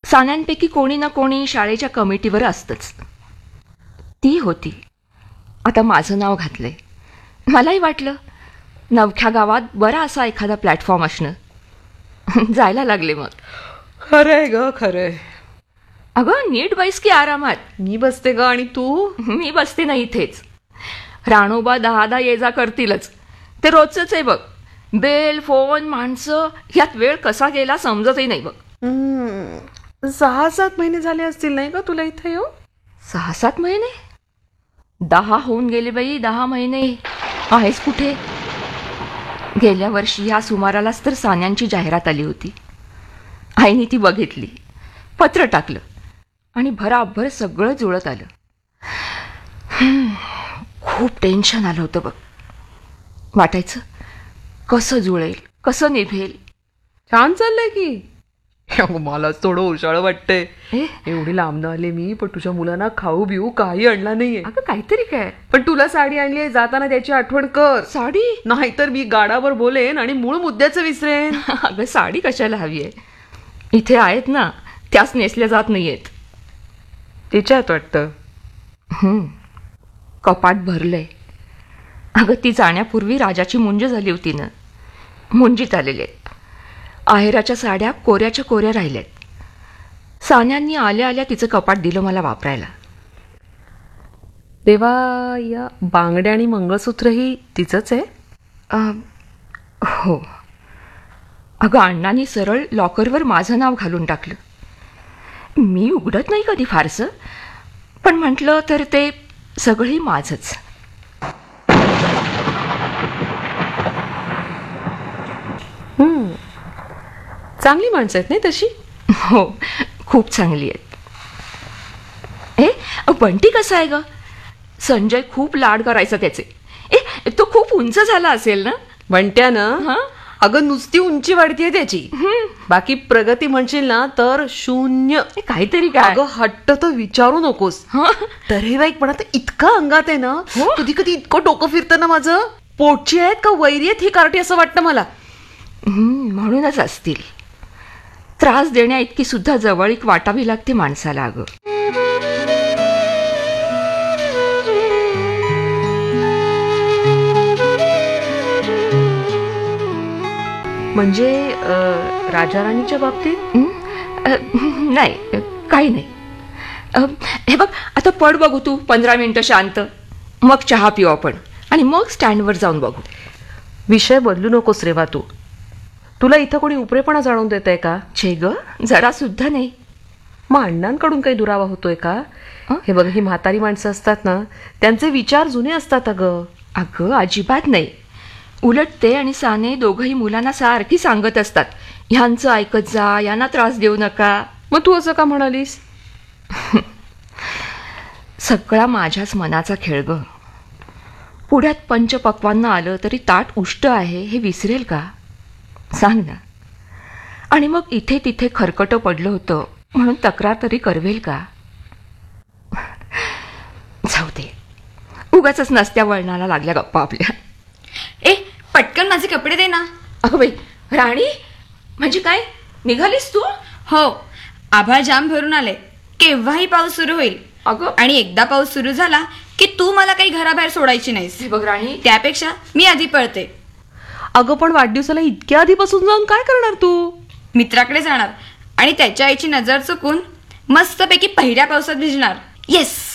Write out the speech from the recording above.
सान्यांपैकी कोणी ना कोणी शाळेच्या कमिटीवर असतंच. ती होती. आता माझं नाव घातलंय. मलाही वाटलं नवख्या गावात बरा असा एखादा प्लॅटफॉर्म असणं. जायला लागले मग. खरंय ग, खरंय. अगं नीट बैस की आरामात. मी बसते ग, आणि तू? मी बसते ना इथेच. राणोबा 10 ये जा करतीलच. ते रोजच आहे बघ. बेल, फोन, माणसं, यात वेळ कसा गेला समजतही नाही बघ. 6-7 महिने झाले असतील नाही का तुला इथे येऊ? 6-7 महिने? 10 होऊन गेले बाई. 10 महिने. आहेस कुठे? गेल्या वर्षी ह्या सुमारालाच तर सान्यांची जाहिरात आली होती. आईने ती बघितली, पत्र टाकलं आणि भराभर सगळं जुळत आलं. खूप टेन्शन आलं होतं बघ. वाटायचं कसं जुळेल, कसं निभेल. छान चाललंय की. मला थोडं उशाळ वाटतंय. एवढी लांब आले मी, पण तुझ्या मुलांना खाऊ बिऊ काही आणला नाहीये. अगं काहीतरी काय. पण तुला साडी आणली आहे, जाताना त्याची आठवण कर. साडी? नाहीतर मी गाडावर बोलेन आणि मूळ मुद्द्याचं विसरेन. अगं साडी कशाला हवी आहे? इथे आहेत ना, त्याच नेसल्या जात नाहीयेत. तिच्यात वाटतं. कपाट भरलंय. अगं ती जाण्यापूर्वी राजाची मुंज झाली होती ना. मुंजीत आलेले आहेत. आहेराच्या साड्या कोऱ्याच्या कोऱ्या राहिल्यात. सान्यांनी आल्या आल्या तिचं कपाट दिलं मला वापरायला. देवा, या बांगड्या आणि मंगळसूत्रही तिचंच आहे? हो. अगं अण्णांनी सरळ लॉकरवर माझं नाव घालून टाकलं. मी उघडत नाही कधी फारसं, पण म्हटलं तर ते सगळंही माझंच. चांगली माणसं आहेत नाही तशी? हो, खूप चांगली आहेत. बंटी कसा आहे ग? संजय खूप लाड करायचा त्याचे. तो खूप उंच झाला असेल ना? बंट्यानं? अगं नुसती उंची वाढतीये त्याची. बाकी प्रगती म्हणशील ना तर 0. काहीतरी काय. अगं हट्ट तर विचारू नकोस. तरेवाईकपणा तर इतका अंगात आहे ना. कधी कधी इतकं डोकं फिरतं ना माझं. पोटची आहेत का वैरी आहेत ही कार्टी असं वाटतं मला. म्हणूनच असतील. त्रास देण्या इतकी सुद्धा जवळीक वाटावी लागते माणसाला. अगं म्हणजे राजाराणीच्या बाबतीत? नाही, काही नाही. हे बघ, आता पड बघू तू 15 मिनिटं शांत. मग चहा पिऊ आपण आणि मग स्टँडवर जाऊन बघू. विषय बदलू नकोस रेवा तू. तुला इथं कोणी उपरेपणा जाणून देत आहे का? छे ग, जरा सुद्धा नाही. मग अण्णांकडून काही दुरावा होतोय का? हे बघ, ही म्हातारी माणसं असतात ना, त्यांचे विचार जुने असतात. अगं अजिबात नाही. उलट ते आणि साने दोघंही मुलांना सारखी सांगत असतात, ह्यांचं ऐकत जा, यांना त्रास देऊ नका. मग तू असं का म्हणालीस? सगळा माझ्याच मनाचा खेळ ग. पुढ्यात पंचपक्वान्न आलं तरी ताट उष्ट आहे हे विसरेल का? सांग ना. आणि मग इथे तिथे खरकटं पडलं होतं म्हणून तक्रार तरी करवेल का? जाऊ दे, उगाचच नसत्या वळणाला लागल्या गप्पा आपल्या. पटकन माझे कपडे दे ना. अगं बाई, राणी म्हणजे काय, निघालीस तू? हो, आभाळ जाम भरून आले. केव्हाही पाऊस सुरू होईल. अगं, आणि एकदा पाऊस सुरू झाला की तू मला काही घराबाहेर सोडायची नाहीस. बघ राणी, त्यापेक्षा मी आधी पळते. अगं पण वाढदिवसाला इतक्या आधीपासून जाऊन काय करणार तू? मित्राकडे जाणार आणि त्याच्या आईची नजर चुकून मस्तपैकी पहिल्या पावसात भिजणार. येस.